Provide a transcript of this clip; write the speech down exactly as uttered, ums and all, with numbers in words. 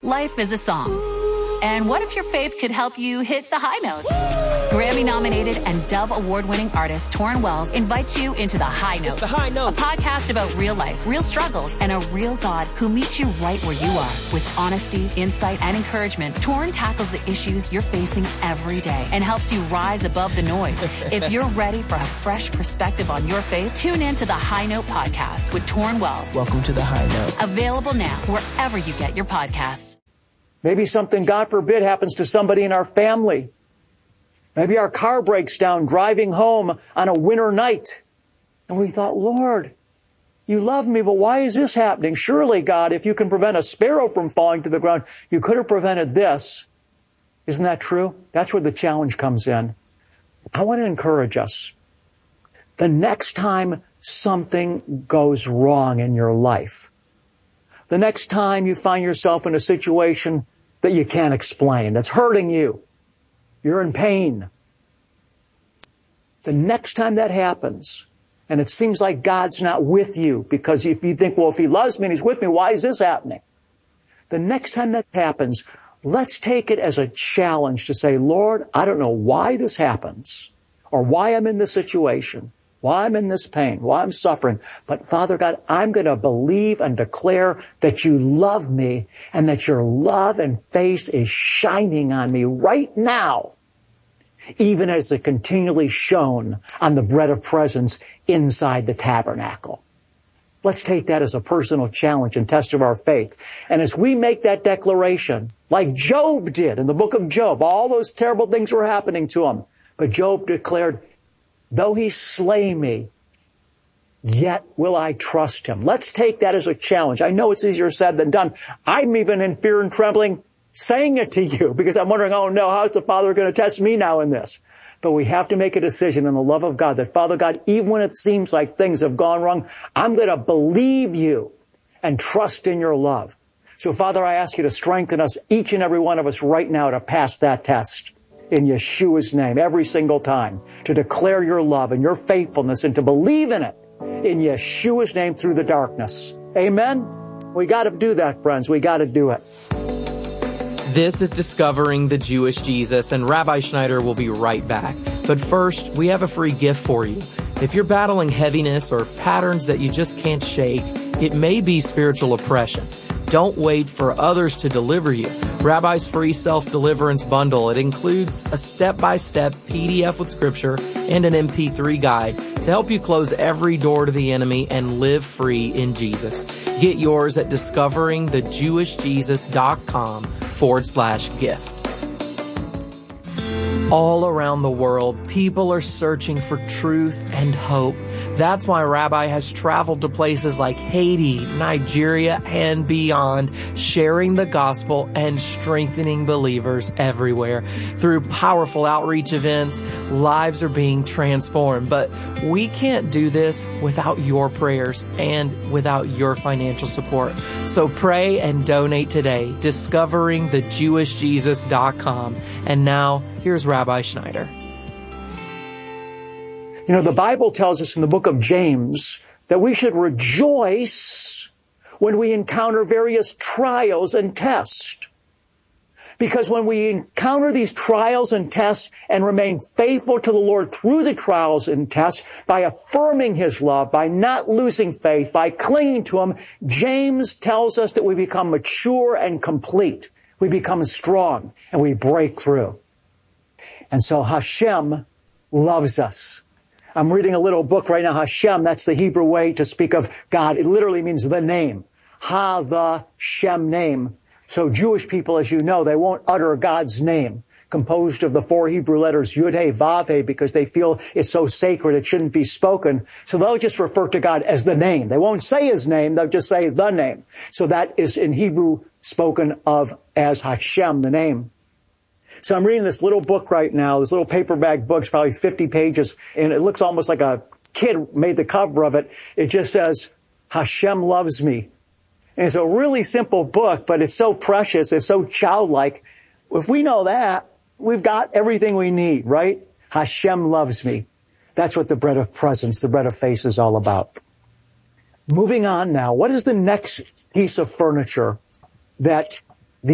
Life is a song. And what if your faith could help you hit the high notes? Grammy-nominated and Dove Award-winning artist Torrin Wells invites you into The High Note. It's The High Note. A podcast about real life, real struggles, and a real God who meets you right where you are. With honesty, insight, and encouragement, Torrin tackles the issues you're facing every day and helps you rise above the noise. If you're ready for a fresh perspective on your faith, tune in to The High Note podcast with Torrin Wells. Welcome to The High Note. Available now wherever you get your podcasts. Maybe something, God forbid, happens to somebody in our family. Maybe our car breaks down driving home on a winter night. And we thought, Lord, you love me, but why is this happening? Surely, God, if you can prevent a sparrow from falling to the ground, you could have prevented this. Isn't that true? That's where the challenge comes in. I want to encourage us. The next time something goes wrong in your life, the next time you find yourself in a situation that you can't explain, that's hurting you, you're in pain. The next time that happens, and it seems like God's not with you, because if you think, well, if he loves me and he's with me, why is this happening? The next time that happens, let's take it as a challenge to say, Lord, I don't know why this happens, or why I'm in this situation, why I'm in this pain, why I'm suffering. But Father God, I'm going to believe and declare that you love me and that your love and face is shining on me right now, even as it continually shone on the bread of presence inside the tabernacle. Let's take that as a personal challenge and test of our faith. And as we make that declaration, like Job did in the book of Job, all those terrible things were happening to him. But Job declared, though he slay me, yet will I trust him. Let's take that as a challenge. I know it's easier said than done. I'm even in fear and trembling saying it to you because I'm wondering, oh no, how's the Father going to test me now in this? But we have to make a decision in the love of God that, Father God, even when it seems like things have gone wrong, I'm going to believe you and trust in your love. So Father, I ask you to strengthen us, each and every one of us right now, to pass that test. In Yeshua's name, every single time, to declare your love and your faithfulness and to believe in it in Yeshua's name through the darkness. Amen? We got to do that, friends. We got to do it. This is Discovering the Jewish Jesus, and Rabbi Schneider will be right back. But first, we have a free gift for you. If you're battling heaviness or patterns that you just can't shake, it may be spiritual oppression. Don't wait for others to deliver you. Rabbi's free self-deliverance bundle. It includes a step-by-step P D F with scripture and an M P three guide to help you close every door to the enemy and live free in Jesus. Get yours at discoveringthejewishjesus.com forward slash gift. All around the world, people are searching for truth and hope. That's why Rabbi has traveled to places like Haiti, Nigeria, and beyond, sharing the gospel and strengthening believers everywhere. Through powerful outreach events, lives are being transformed. But we can't do this without your prayers and without your financial support. So pray and donate today, discovering the jewish jesus dot com. And now, here's Rabbi Schneider. You know, the Bible tells us in the book of James that we should rejoice when we encounter various trials and tests. Because when we encounter these trials and tests and remain faithful to the Lord through the trials and tests, by affirming His love, by not losing faith, by clinging to Him, James tells us that we become mature and complete. We become strong and we break through. And so Hashem loves us. I'm reading a little book right now, Hashem. That's the Hebrew way to speak of God. It literally means the name. Ha, the, Shem name. So Jewish people, as you know, they won't utter God's name, composed of the four Hebrew letters Yud, He, Vav, He, because they feel it's so sacred it shouldn't be spoken. So they'll just refer to God as the name. They won't say His name. They'll just say the name. So that is in Hebrew spoken of as Hashem, the name. So I'm reading this little book right now, this little paperback book, it's probably fifty pages, and it looks almost like a kid made the cover of it. It just says, Hashem loves me. And it's a really simple book, but it's so precious, it's so childlike. If we know that, we've got everything we need, right? Hashem loves me. That's what the bread of presence, the bread of face is all about. Moving on now, what is the next piece of furniture that